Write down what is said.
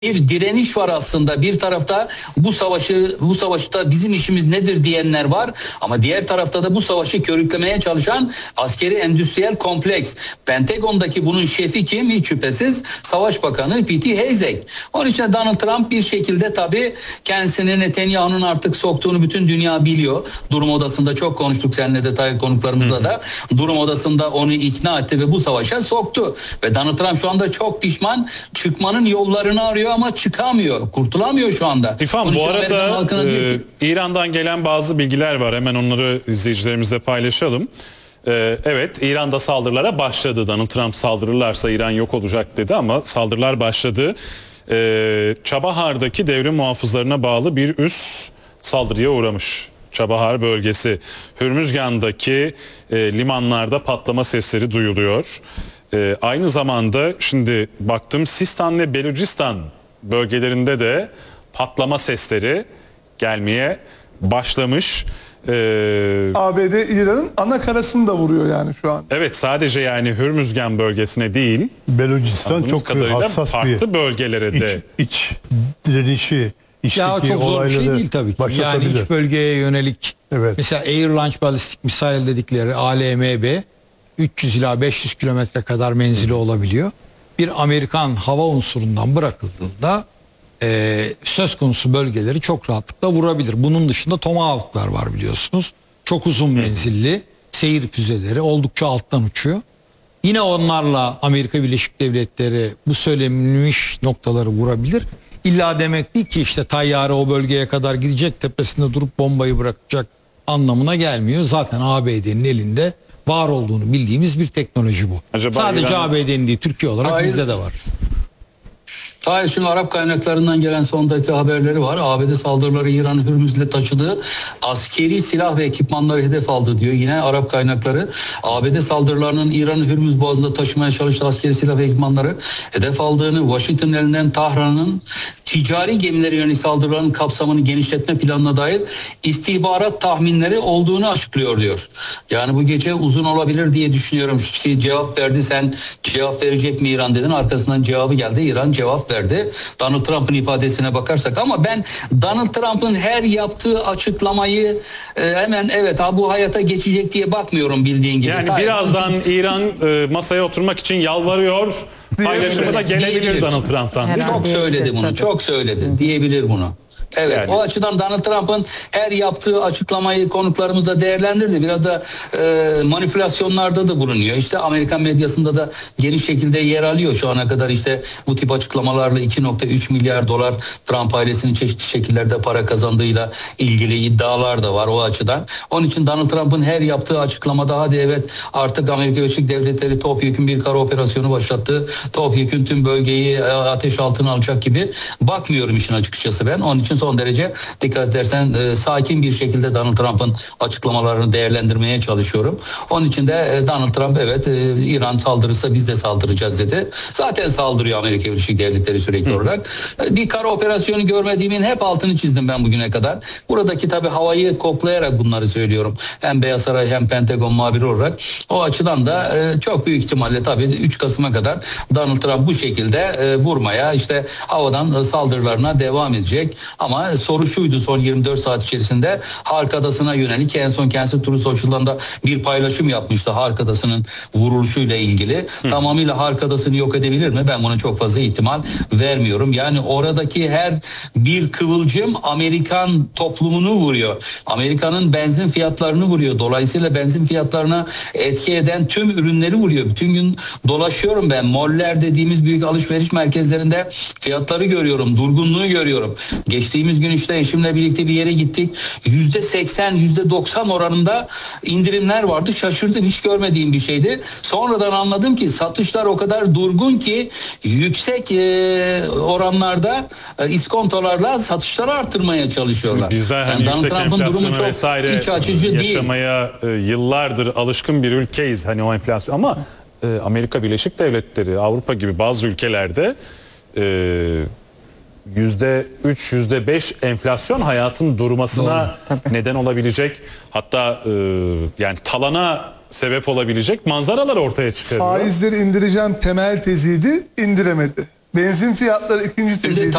bir direniş var aslında. Bir tarafta bu savaşta bizim işimiz nedir diyenler var ama diğer tarafta da bu savaşı körüklemeye çalışan askeri endüstriyel kompleks. Pentagon'daki bunun şefi kim? Hiç şüphesiz Savaş Bakanı Pete Hegseth. Onun için Donald Trump bir şekilde tabii kendisini Netanyahu'nun artık soktuğunu bütün dünya biliyor. Durum odasında çok konuştuk seninle, detaylı konuklarımızla da. Durum odasında onu ikna etti ve bu savaşa soktu. Ve Donald Trump şu anda çok pişman, çıkmanın yollarını arıyor ama çıkamıyor. Kurtulamıyor şu anda. İrfan, bu arada İran'dan gelen bazı bilgiler var. Hemen onları izleyicilerimizle paylaşalım. Evet, İran'da saldırılara başladı. Donald Trump saldırırlarsa İran yok olacak dedi ama saldırılar başladı. Çabahar'daki devrim muhafızlarına bağlı bir üs saldırıya uğramış. Çabahar bölgesi. Hürmüzgan'daki limanlarda patlama sesleri duyuluyor. Aynı zamanda şimdi baktım Sistan ve Belucistan bölgelerinde de patlama sesleri gelmeye başlamış. ABD İran'ın ana karasını da vuruyor yani şu an. Evet, sadece yani Hürmüzgan bölgesine değil, Belucistan çok hassas farklı bölgelere de iç direnişi, ya çok zor bir şey değil tabii ki. Yani iç bölgeye yönelik, evet. Mesela Air Launch Ballistic Missile dedikleri ALMB 300 ila 500 kilometre kadar menzili olabiliyor. Bir Amerikan hava unsurundan bırakıldığında söz konusu bölgeleri çok rahatlıkla vurabilir. Bunun dışında Tomahawk'lar var biliyorsunuz. Çok uzun menzilli seyir füzeleri, oldukça alttan uçuyor. Yine onlarla Amerika Birleşik Devletleri bu söylenmiş noktaları vurabilir. İlla demek değil ki işte tayyare o bölgeye kadar gidecek, tepesinde durup bombayı bırakacak anlamına gelmiyor. Zaten ABD'nin elinde var olduğunu bildiğimiz bir teknoloji bu. Acaba sadece ABD'nin değil, Türkiye olarak bizde de var. Hayır, şimdi Arap kaynaklarından gelen son dakika haberleri var. ABD saldırıları İran'ın Hürmüz'le taşıdığı askeri silah ve ekipmanları hedef aldı diyor. Yine Arap kaynakları ABD saldırılarının İran'ın Hürmüz boğazında taşımaya çalıştığı askeri silah ve ekipmanları hedef aldığını, Washington elinden Tahran'ın ticari gemilere yönelik saldırıların kapsamını genişletme planına dair istihbarat tahminleri olduğunu açıklıyor diyor. Yani bu gece uzun olabilir diye düşünüyorum. Cevap verdi, sen cevap verecek mi İran dedin, arkasından cevabı geldi, İran cevap verdi. Donald Trump'ın ifadesine bakarsak, ama ben Donald Trump'ın her yaptığı açıklamayı hemen evet bu hayata geçecek diye bakmıyorum, bildiğin gibi. Yani birazdan İran masaya oturmak için yalvarıyor. Paylaşımı da gelebilir Donald Trump'tan. Çok söyledi bunu, çok söyledi diyebilir bunu. Evet, yani o açıdan Donald Trump'ın her yaptığı açıklamayı konuklarımız da değerlendirdi. Biraz da manipülasyonlarda da bulunuyor. İşte Amerikan medyasında da geniş şekilde yer alıyor şu ana kadar. İşte bu tip açıklamalarla 2,3 milyar dolar Trump ailesinin çeşitli şekillerde para kazandığıyla ilgili iddialar da var o açıdan. Onun için Donald Trump'ın her yaptığı açıklamada hadi evet artık Amerika Birleşik Devletleri topyekun bir kara operasyonu başlattı, topyekun tüm bölgeyi ateş altına alacak gibi bakmıyorum işin açıkçası ben. Onun için son derece dikkat edersen sakin bir şekilde Donald Trump'ın açıklamalarını değerlendirmeye çalışıyorum. Onun için de Donald Trump evet İran saldırırsa biz de saldıracağız dedi. Zaten saldırıyor Amerika Birleşik Devletleri sürekli olarak. Bir kara operasyonu görmediğimin hep altını çizdim ben bugüne kadar. Buradaki tabii havayı koklayarak bunları söylüyorum. Hem Beyaz Saray hem Pentagon muhabiri olarak. O açıdan da çok büyük ihtimalle tabii 3 Kasım'a kadar Donald Trump bu şekilde vurmaya, işte havadan saldırılarına devam edecek. Ama soru şuydu, son 24 saat içerisinde Hark Adası'na yönelik en son kendisi Truth Social'dan da bir paylaşım yapmıştı Hark Adası'nın vuruluşuyla ilgili. Tamamıyla Hark Adası'nı yok edebilir mi? Ben buna çok fazla ihtimal vermiyorum. Yani oradaki her bir kıvılcım Amerikan toplumunu vuruyor. Amerika'nın benzin fiyatlarını vuruyor. Dolayısıyla benzin fiyatlarına etki eden tüm ürünleri vuruyor. Bütün gün dolaşıyorum ben. Moller dediğimiz büyük alışveriş merkezlerinde fiyatları görüyorum. Durgunluğu görüyorum. Geçtiğimiz gün işte eşimle birlikte bir yere gittik. %80, %90 oranında indirimler vardı. Şaşırdım. Hiç görmediğim bir şeydi. Sonradan anladım ki satışlar o kadar durgun ki yüksek oranlarda iskontolarla satışları arttırmaya çalışıyorlar. Bizler yani yüksek enflasyonu vesaire iç açıcı yaşamaya yıllardır alışkın bir ülkeyiz. Hani o enflasyon, ama Amerika Birleşik Devletleri, Avrupa gibi bazı ülkelerde %3, %5 enflasyon hayatın durmasına neden olabilecek, hatta yani talana sebep olabilecek manzaralar ortaya çıkarıyor. Faizleri indireceğim temel teziydi, indiremedi. Benzin fiyatları ikinci teziydi.